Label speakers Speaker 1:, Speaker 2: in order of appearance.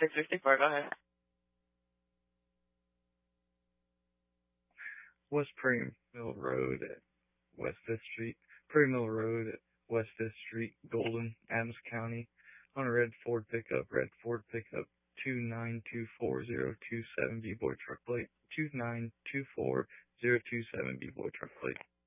Speaker 1: 664, go ahead.
Speaker 2: West Prairie Mill Road at West 5th Street, Prairie Mill Road at West 5th Street, Golden, Adams County, on a red Ford pickup 2924027 B-Boy truck plate, 2924027 B-Boy truck plate.